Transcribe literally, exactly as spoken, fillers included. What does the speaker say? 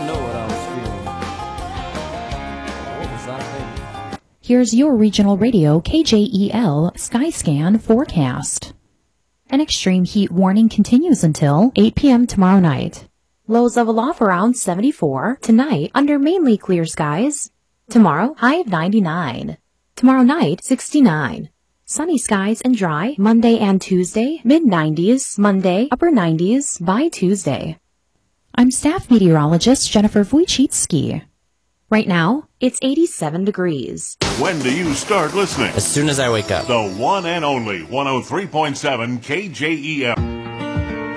I know what I was feeling. What was I thinking? Here's your regional radio K J E L Skyscan forecast. An extreme heat warning continues until eight p.m. tomorrow night. Lows level off around seventy-four. Tonight, under mainly clear skies. Tomorrow, high of ninety-nine. Tomorrow night, sixty-nine. Sunny skies and dry Monday and Tuesday, mid nineties. Monday, upper nineties by Tuesday. I'm staff meteorologist Jennifer Wojcicki. Right now, it's eighty-seven degrees. When do you start listening? As soon as I wake up. The one and only one oh three point seven K J E L.